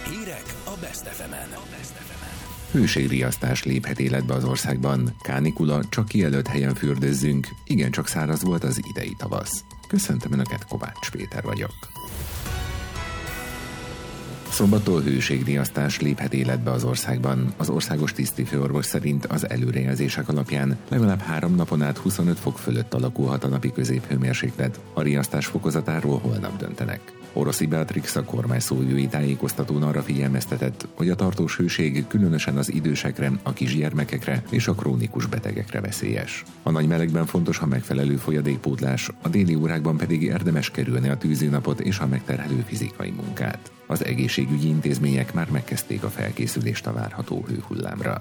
Hírek a Best FM-en. Hőségriasztás léphet életbe az országban. Kánikula, csak kijelölt helyen fürdőzzünk. Igencsak száraz volt az idei tavasz. Köszöntöm Önöket, Kovács Péter vagyok. Szombattól hőségriasztás léphet életbe az országban. Az országos tisztifőorvos szerint az előrejelzések alapján legalább 3 napon át 25 fok fölött alakulhat a napi középhőmérséklet. A riasztás fokozatáról holnap döntenek. Oroszi Beatrix, a kormány szóvivői tájékoztatón arra figyelmeztetett, hogy a tartós hőség különösen az idősekre, a kisgyermekekre és a krónikus betegekre veszélyes. A nagy melegben fontos a megfelelő folyadékpótlás, a déli órákban pedig érdemes kerülni a tűzőnapot és a megterhelő fizikai munkát. Az egészségügyi intézmények már megkezdték a felkészülést a várható hőhullámra.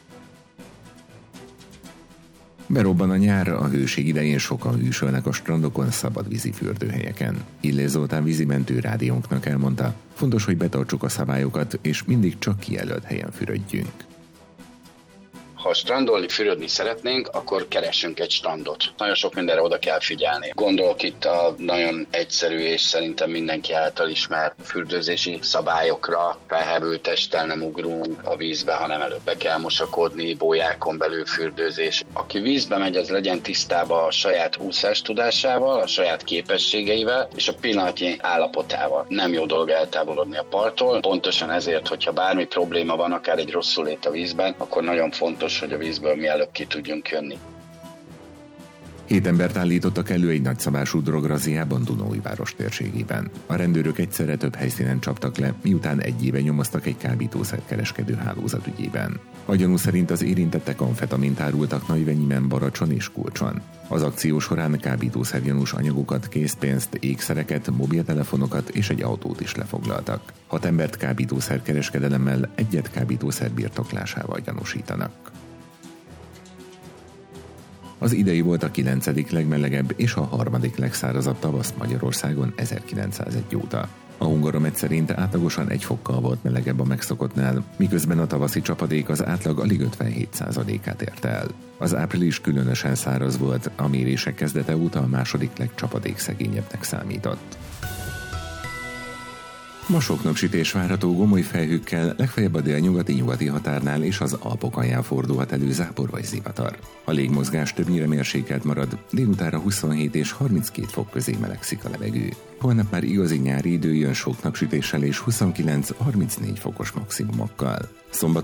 Berobban a nyár, a hőség idején sokan hűsölnek a strandokon, szabadvízi fürdőhelyeken. Illés Zoltán vízimentő rádiónknak elmondta, fontos, hogy betartsuk a szabályokat, és mindig csak kijelölt helyen fürödjünk. Ha strandolni, fürödni szeretnénk, akkor keressünk egy strandot. Nagyon sok mindenre oda kell figyelni. Gondolok itt a nagyon egyszerű és szerintem mindenki által ismert fürdőzési szabályokra. Felhevült testtel nem ugrunk a vízbe, hanem előbb be kell mosakodni, bójákon belül fürdőzés. Aki vízbe megy, az legyen tisztában a saját úszás tudásával, a saját képességeivel és a pillanatnyi állapotával. Nem jó dolog eltávolodni a parttól. Pontosan ezért, hogyha bármi probléma van, akár egy rosszulét a vízben, akkor nagyon fontos, hogy a vízből mielőbb ki tudjunk jönni. 7 embert állítottak elő egy nagyszabású drograziában Dunaújváros térségében. A rendőrök egyszerre több helyszínen csaptak le, miután egy éve nyomoztak egy kábítószerkereskedő hálózat ügyében. A gyanú szerint az érintettek amfetamint árultak Nagyvenyimen, Baracson és Kulcson. Az akció során kábítószergyanús anyagokat, készpénzt, ékszereket, mobiltelefonokat és egy autót is lefoglaltak. 6 embert kábítószerkereskedelemmel, 1 kábítószer birtoklásával gyanúsítanak. Az idei volt a 9. legmelegebb és a 3. legszárazabb tavasz Magyarországon 1901 óta. A Hungaromet szerint átlagosan 1 fokkal volt melegebb a megszokottnál, miközben a tavaszi csapadék az átlag alig 57%-át érte el. Az április különösen száraz volt, a mérések kezdete óta a 2. legcsapadékszegényebbnek számított. Ma sok napsütés várható gomoly felhőkkel, legfeljebb a délnyugati határnál és az Alpok alján fordulhat elő zápor vagy zivatar. A légmozgás többnyire mérsékelt marad, délutánra 27 és 32 fok közé melegszik a levegő. Holnap már igazi nyári idő jön sok napsütéssel és 29-34 fokos maximumokkal. Szombaton